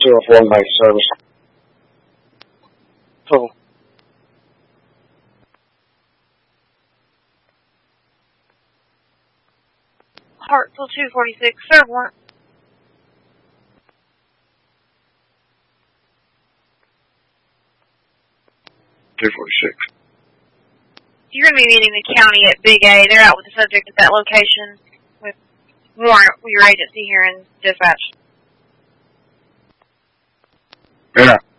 to a phone-based service. So, Hartsville 246, serve warrant. You're going to be meeting the county at Big A. They're out with the subject at that location with warrant with your agency here in dispatch. Yeah.